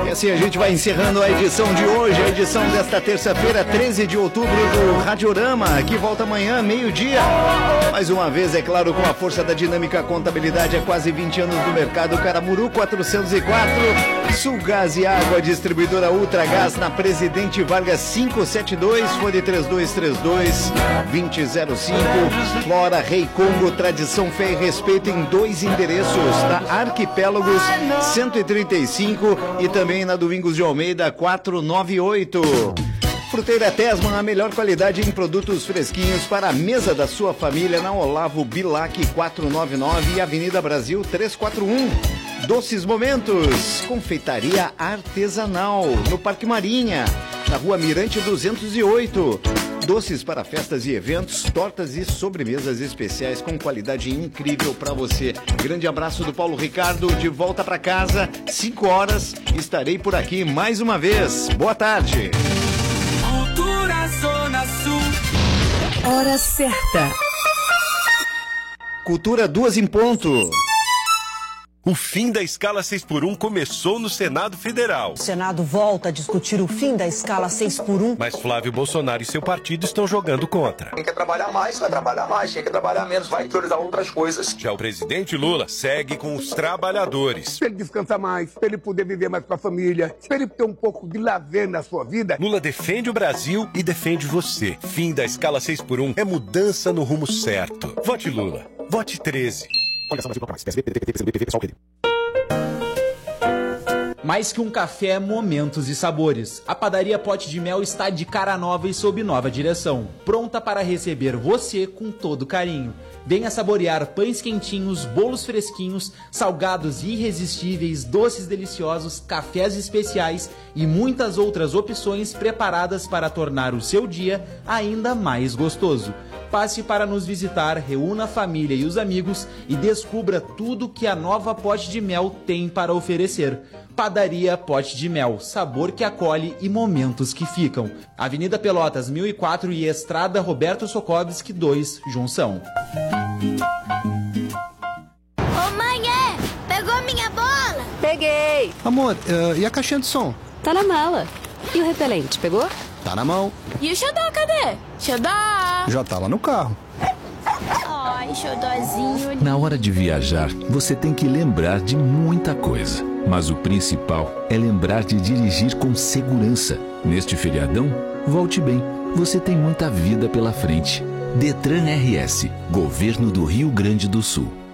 E assim a gente vai encerrando a edição de hoje, a edição desta terça-feira, 13 de outubro do Radiorama, que volta amanhã, meio-dia. Mais uma vez, é claro, com a força da Dinâmica Contabilidade, há quase 20 anos no mercado, Caramuru 404, Sulgás e Água, distribuidora Ultragás, na Presidente Vargas 572, fone 3232-2005, Flora Rei Congo, tradição, fé e respeito em 2 endereços, na Arquipélagos 135 e também na Domingos de Almeida 498. Fruteira Tesman, a melhor qualidade em produtos fresquinhos para a mesa da sua família, na Olavo Bilac 499 e Avenida Brasil 341. Doces Momentos, confeitaria artesanal, no Parque Marinha, na Rua Mirante 208. Doces para festas e eventos, tortas e sobremesas especiais com qualidade incrível para você. Grande abraço do Paulo Ricardo, de volta para casa, 5 horas, estarei por aqui mais uma vez. Boa tarde. Cultura Zona Sul. Hora certa. Cultura 2 em ponto. O fim da escala 6x1 começou no Senado Federal. O Senado volta a discutir o fim da escala 6x1. Mas Flávio Bolsonaro e seu partido estão jogando contra. Quem quer trabalhar mais, vai trabalhar mais. Quem quer trabalhar menos, vai priorizar outras coisas. Já o presidente Lula segue com os trabalhadores. Para ele descansar mais, para ele poder viver mais com a família, para ele ter um pouco de lazer na sua vida. Lula defende o Brasil e defende você. Fim da escala 6x1 é mudança no rumo certo. Vote Lula. Vote 13. Mais que um café, momentos e sabores. A padaria Pote de Mel está de cara nova e sob nova direção, pronta para receber você com todo carinho. Venha saborear pães quentinhos, bolos fresquinhos, salgados irresistíveis, doces deliciosos, cafés especiais e muitas outras opções preparadas para tornar o seu dia ainda mais gostoso. Passe para nos visitar, reúna a família e os amigos e descubra tudo que a nova Pote de Mel tem para oferecer. Padaria Pote de Mel, sabor que acolhe e momentos que ficam. Avenida Pelotas 1004 e Estrada Roberto Sokovski 2, Junção. Ô mãe, pegou minha bola? Peguei. Amor, e a caixinha de som? Tá na mala. E o repelente, pegou? Tá na mão. E o xodó, cadê? Xodó! Já tá lá no carro. Ai, xodózinho. Na hora de viajar, você tem que lembrar de muita coisa. Mas o principal é lembrar de dirigir com segurança. Neste feriadão, volte bem. Você tem muita vida pela frente. Detran RS, Governo do Rio Grande do Sul.